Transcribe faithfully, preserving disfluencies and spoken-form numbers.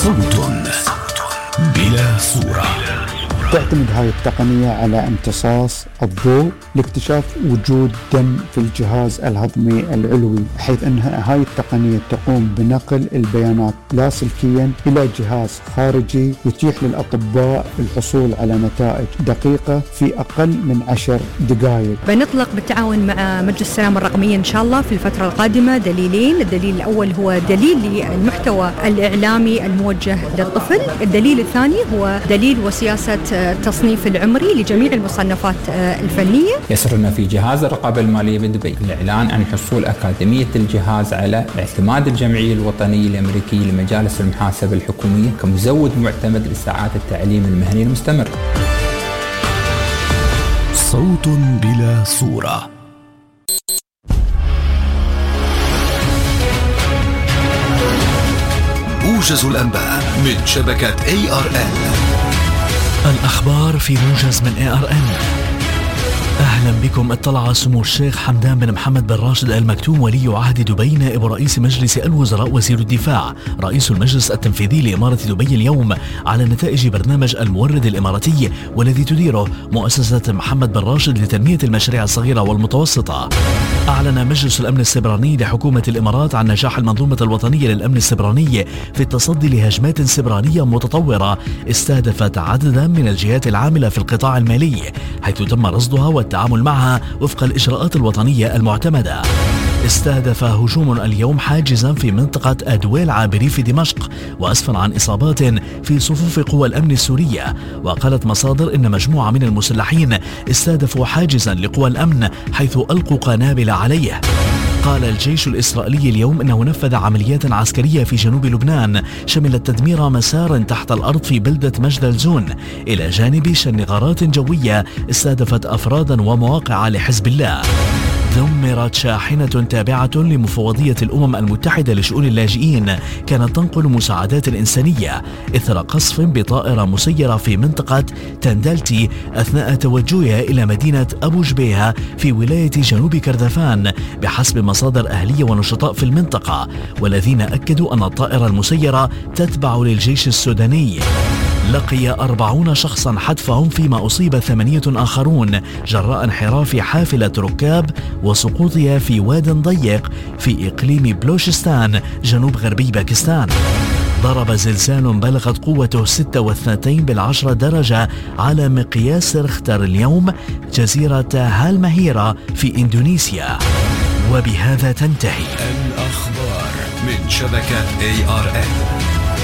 صوت بلا صورة. تعتمد هاي التقنية على امتصاص الضوء لاكتشاف وجود دم في الجهاز الهضمي العلوي، حيث أنها هاي التقنية تقوم بنقل البيانات لاسلكيا إلى جهاز خارجي يتيح للأطباء الحصول على نتائج دقيقة في أقل من عشر دقائق. بنطلق بالتعاون مع مجلس السلامة الرقمية إن شاء الله في الفترة القادمة دليلين. الدليل الأول هو دليل للمحتوى الإعلامي الموجه للطفل، الدليل الثاني هو دليل وسياسة التصنيف العمري لجميع المصنفات الفنية. يسرنا في جهاز الرقابة المالية بدبي الإعلان عن حصول أكاديمية الجهاز على اعتماد الجمعية الوطنية الأمريكية لمجالس المحاسبة الحكومية كمزود معتمد لساعات التعليم المهني المستمر. صوت بلا صورة. موجز الأنباء من شبكة إيه آر إن. الأخبار في موجز من إيه آر إن. أهلا بكم. اطلع سمو الشيخ حمدان بن محمد بن راشد آل مكتوم ولي عهد دبي نائب رئيس مجلس الوزراء وزير الدفاع رئيس المجلس التنفيذي لإمارة دبي اليوم على نتائج برنامج المورد الإماراتي والذي تديره مؤسسة محمد بن راشد لتنمية المشاريع الصغيرة والمتوسطة. أعلن مجلس الأمن السبراني لحكومة الإمارات عن نجاح المنظومة الوطنية للأمن السبراني في التصدي لهجمات سبرانية متطورة استهدفت عددا من الجهات العاملة في القطاع المالي، حيث تم رصدها والتعامل معها وفق الإجراءات الوطنية المعتمدة. استهدف هجوم اليوم حاجزا في منطقة أدويل عابري في دمشق وأسفر عن إصابات في صفوف قوى الأمن السورية. وقالت مصادر إن مجموعة من المسلحين استهدفوا حاجزا لقوى الأمن حيث ألقوا قنابل عليه. قال الجيش الإسرائيلي اليوم إنه نفذ عمليات عسكرية في جنوب لبنان شملت تدمير مسار تحت الأرض في بلدة مجدلزون إلى جانب شن غارات جوية استهدفت أفرادا ومواقع لحزب الله. دمرت شاحنة تابعة لمفوضية الأمم المتحدة لشؤون اللاجئين كانت تنقل مساعدات إنسانية إثر قصف بطائرة مسيرة في منطقة تندلتي أثناء توجهها إلى مدينة أبو جبيهة في ولاية جنوب كردفان بحسب مصادر أهلية ونشطاء في المنطقة، والذين أكدوا أن الطائرة المسيرة تتبع للجيش السوداني. لقي أربعون شخصا حتفهم فيما أصيب ثمانية آخرون جراء انحراف حافلة ركاب وسقوطها في واد ضيق في إقليم بلوشستان جنوب غربي باكستان. ضرب زلزال بلغت قوته ستة واثنتين بالعشرة درجة على مقياس ريختر اليوم جزيرة هالمهيرة في إندونيسيا. وبهذا تنتهي الأخبار من شبكة إيه آر إن.